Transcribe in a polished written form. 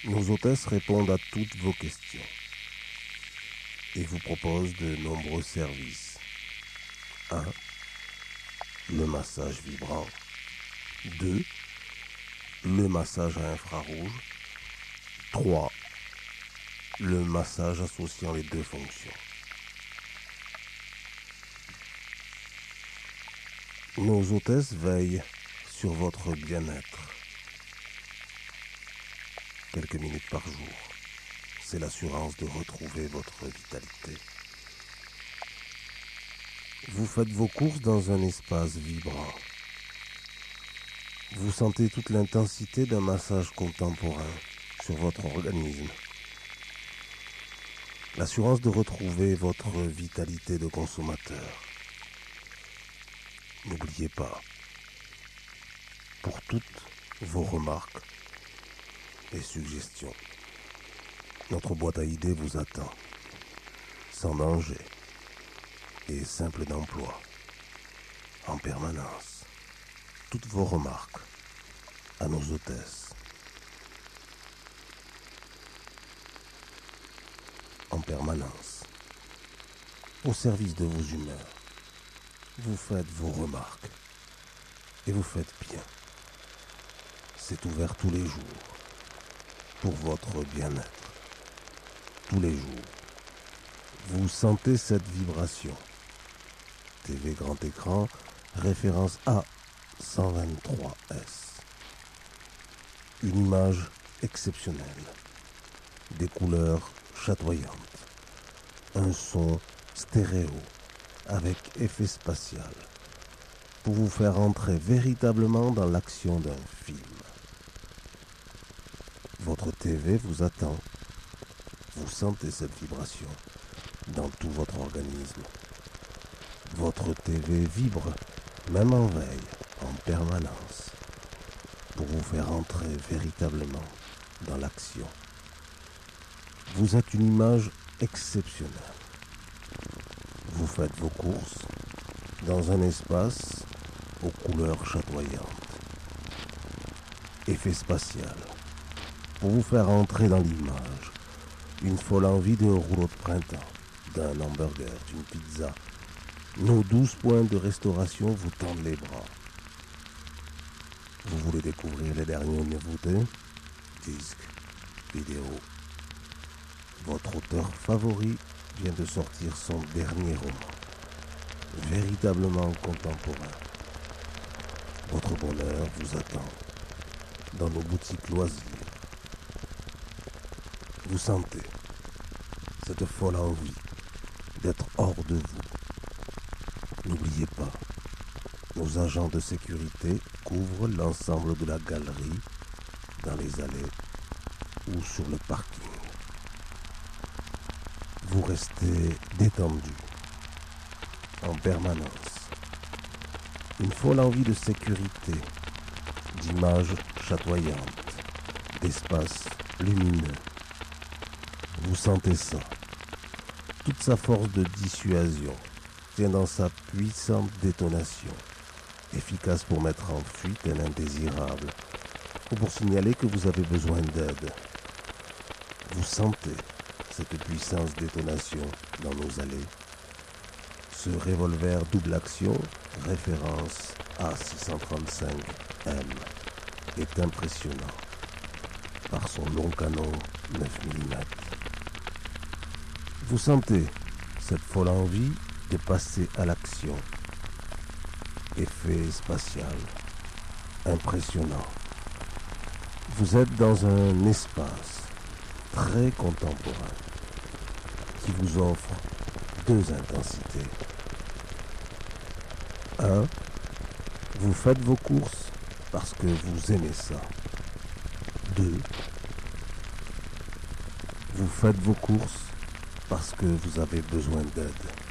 Nos hôtesses répondent à toutes vos questions et vous proposent de nombreux services. 1. Le massage vibrant. 2. Le massage à infrarouge. 3. Le massage associant les deux fonctions. Nos hôtesses veillent sur votre bien-être. Quelques minutes par jour, c'est l'assurance de retrouver votre vitalité. Vous faites vos courses dans un espace vibrant. Vous sentez toute l'intensité d'un massage contemporain sur votre organisme. L'assurance de retrouver votre vitalité de consommateur. N'oubliez pas, pour toutes vos remarques et suggestions, notre boîte à idées vous attend, sans danger et simple d'emploi, en permanence. Toutes vos remarques à nos hôtesses. En permanence, au service de vos humeurs. Vous faites vos remarques et vous faites bien. C'est ouvert tous les jours pour votre bien-être. Tous les jours, vous sentez cette vibration. TV grand écran, référence A123S. Une image exceptionnelle, des couleurs chatoyantes, un son stéréo avec effet spatial pour vous faire entrer véritablement dans l'action d'un film. Votre TV vous attend. Vous sentez cette vibration dans tout votre organisme. Votre TV vibre, même en veille, en permanence, pour vous faire entrer véritablement dans l'action. Vous êtes une image exceptionnelle. Vous faites vos courses dans un espace aux couleurs chatoyantes. Effet spatial, pour vous faire entrer dans l'image. Une folle envie d'un rouleau de printemps, d'un hamburger, d'une pizza. Nos 12 points de restauration vous tendent les bras. Vous voulez découvrir les dernières nouveautés? Disques, vidéos. Votre auteur favori vient de sortir son dernier roman, véritablement contemporain. Votre bonheur vous attend dans nos boutiques loisirs. Vous sentez cette folle envie d'être hors de vous. N'oubliez pas, nos agents de sécurité couvrent l'ensemble de la galerie, dans les allées ou sur le parking. Vous restez détendu, en permanence. Une folle envie de sécurité, d'images chatoyantes, d'espaces lumineux. Vous sentez ça. Toute sa force de dissuasion tient dans sa puissante détonation, efficace pour mettre en fuite un indésirable ou pour signaler que vous avez besoin d'aide. Vous sentez cette puissance détonation dans nos allées. Ce revolver double action, référence A635M, est impressionnant par son long canon 9 mm. Vous sentez cette folle envie de passer à l'action. Effet spatial, impressionnant. Vous êtes dans un espace très contemporain qui vous offre deux intensités. 1. Vous faites vos courses parce que vous aimez ça. 2. Vous faites vos courses parce que vous avez besoin d'aide.